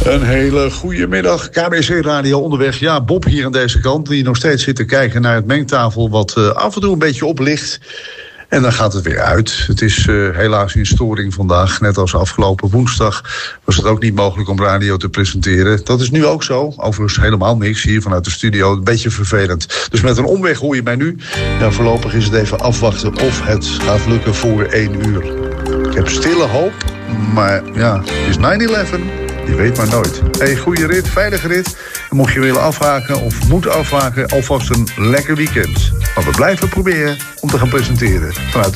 Een hele goede middag, KBC Radio onderweg. Ja, Bob hier aan deze kant, die nog steeds zit te kijken naar het mengtafel, wat af en toe een beetje oplicht. En dan gaat het weer uit. Het is helaas in storing vandaag. Net als afgelopen woensdag was het ook niet mogelijk om radio te presenteren. Dat is nu ook zo. Overigens helemaal niks hier vanuit de studio. Een beetje vervelend. Dus met een omweg hoor je mij nu. Ja, voorlopig is het even afwachten of het gaat lukken voor 1 uur. Ik heb stille hoop, maar ja, het is 9/11. Je weet maar nooit. Hey, goede rit, veilige rit. En mocht je willen afhaken of moeten afhaken, alvast een lekker weekend. Maar we blijven proberen om te gaan presenteren vanuit